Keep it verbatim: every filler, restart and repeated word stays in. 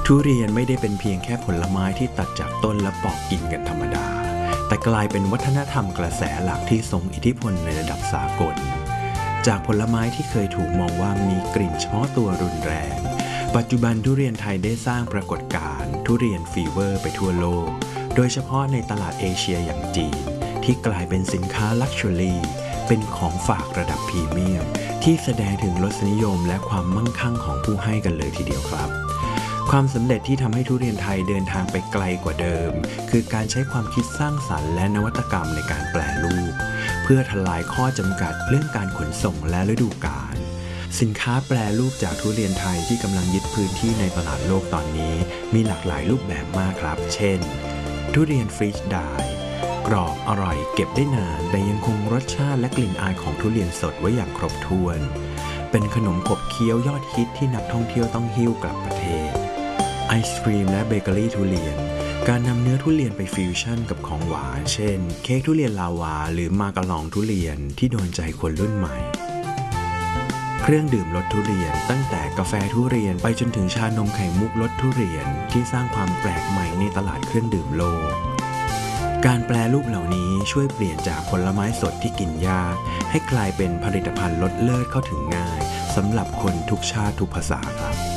ทุเรียนไม่ได้เป็นเพียงแค่ผลไม้ที่ตัดจากต้นและปอกกินกันธรรมดาแต่กลายเป็นวัฒนธรรมกระแสหลักที่ทรงอิทธิพลในระดับสากลจากผลไม้ที่เคยถูกมองว่ามีกลิ่นเฉพาะตัวรุนแรงปัจจุบันทุเรียนไทยได้สร้างปรากฏการณ์ทุเรียนฟีเวอร์ไปทั่วโลกโดยเฉพาะในตลาดเอเชียอย่างจีนที่กลายเป็นสินค้าลักชัวรี่เป็นของฝากระดับพรีเมียมที่แสดงถึงรสนิยมและความมั่งคั่งของผู้ให้กันเลยทีเดียวครับความสำเร็จที่ทำให้ทุเรียนไทยเดินทางไปไกลกว่าเดิมคือการใช้ความคิดสร้างสรรค์และนวัตกรรมในการแปรรูปเพื่อทลายข้อจำกัดเรื่องการขนส่งและฤดูกาลสินค้าแปรรูปจากทุเรียนไทยที่กำลังยึดพื้นที่ในตลาดโลกตอนนี้มีหลากหลายรูปแบบมากครับเช่นทุเรียนฟรีซไดร์กรอบอร่อยเก็บได้นานแต่ยังคงรสชาติและกลิ่นอายของทุเรียนสดไว้อย่างครบถ้วนเป็นขนมขบเคี้ยวยอดฮิตที่นักท่องเที่ยวต้องหิ้วกลับประเทศไอศครีมและเบเกอรี่ทุเรียนการนำเนื้อทุเรียนไปฟิวชั่นกับของหวานเช่นเค้กทุเรียนลาวาหรือมากะลองทุเรียนที่โดนใจคนรุ่นใหม่เครื่องดื่มรสทุเรียนตั้งแต่กาแฟทุเรียนไปจนถึงชานมไข่มุกรสทุเรียนที่สร้างความแปลกใหม่ในตลาดเครื่องดื่มโลกการแปรรูปเหล่านี้ช่วยเปลี่ยนจากผลไม้สดที่กินยากให้กลายเป็นผลิตภัณฑ์รสเลิศเข้าถึงง่ายสำหรับคนทุกชาติทุกภาษาครับ